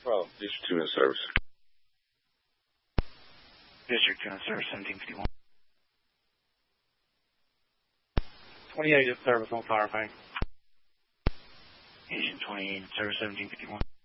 problem. District 2 in service. District 2 in service, 1751. 28 in service on firefighting. Agent 28 in service, 1751.